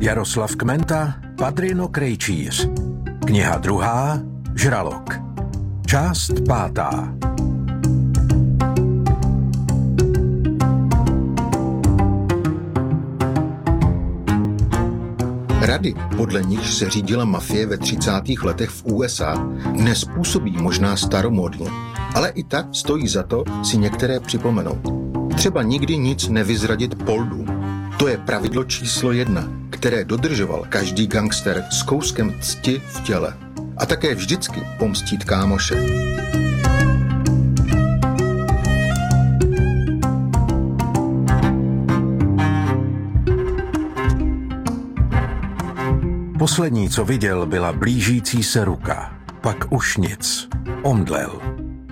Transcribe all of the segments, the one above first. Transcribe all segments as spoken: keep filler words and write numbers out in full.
Jaroslav Kmenta, Padrino Krejčíř. Kniha druhá, Žralok. Část pátá. Rady, podle nich se řídila mafie ve třicátých letech v U S A, dnes působí možná staromódně, ale i tak stojí za to si některé připomenout. Třeba nikdy nic nevyzradit poldům. To je pravidlo číslo jedna, které dodržoval každý gangster s kouskem cti v těle. A také vždycky pomstít kámoše. Poslední, co viděl, byla blížící se ruka. Pak už nic. Omdlel.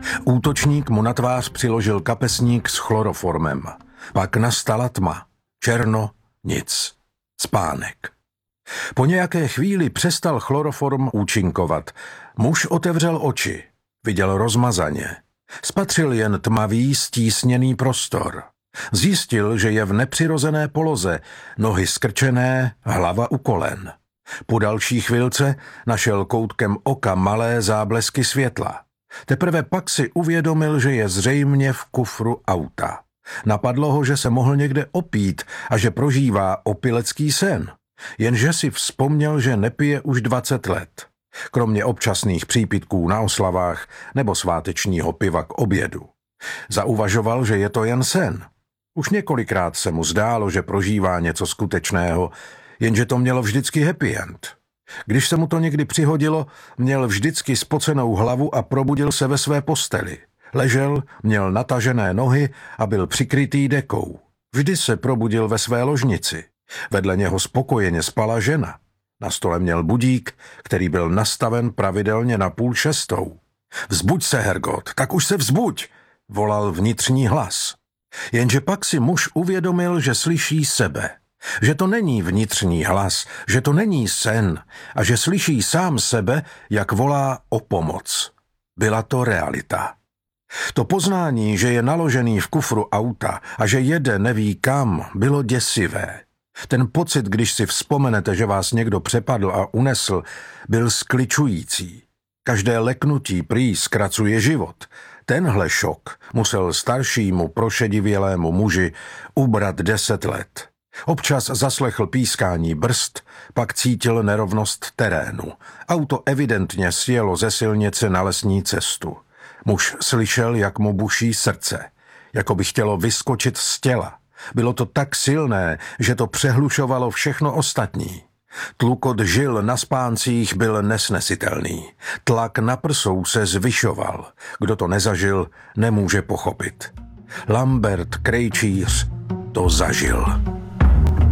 Útočník mu na tvář přiložil kapesník s chloroformem. Pak nastala tma. Černo, nic. Spánek. Po nějaké chvíli přestal chloroform účinkovat. Muž otevřel oči. Viděl rozmazaně. Spatřil jen tmavý, stísněný prostor. Zjistil, že je v nepřirozené poloze, nohy skrčené, hlava u kolen. Po další chvilce našel koutkem oka malé záblesky světla. Teprve pak si uvědomil, že je zřejmě v kufru auta. Napadlo ho, že se mohl někde opít a že prožívá opilecký sen. Jenže si vzpomněl, že nepije už dvacet let. Kromě občasných přípitků na oslavách nebo svátečního piva k obědu. Zauvažoval, že je to jen sen. Už několikrát se mu zdálo, že prožívá něco skutečného, jenže to mělo vždycky happy end. Když se mu to někdy přihodilo, měl vždycky spocenou hlavu a probudil se ve své posteli. Ležel, měl natažené nohy a byl přikrytý dekou. Vždy se probudil ve své ložnici. Vedle něho spokojeně spala žena. Na stole měl budík, který byl nastaven pravidelně na půl šestou. Vzbuď se, Hergot, tak už se vzbuď, volal vnitřní hlas. Jenže pak si muž uvědomil, že slyší sebe. Že to není vnitřní hlas, že to není sen a že slyší sám sebe, jak volá o pomoc. Byla to realita. To poznání, že je naložený v kufru auta a že jede neví kam, bylo děsivé. Ten pocit, když si vzpomenete, že vás někdo přepadl a unesl, byl skličující. Každé leknutí prý zkracuje život. Tenhle šok musel staršímu prošedivělému muži ubrat deset let. Občas zaslechl pískání brzd, pak cítil nerovnost terénu. Auto evidentně sjelo ze silnice na lesní cestu. Muž slyšel, jak mu buší srdce, jako by chtělo vyskočit z těla. Bylo to tak silné, že to přehlušovalo všechno ostatní. Tlukot žil na spáncích byl nesnesitelný. Tlak na prsou se zvyšoval. Kdo to nezažil, nemůže pochopit. Lambert Krejčíř to zažil.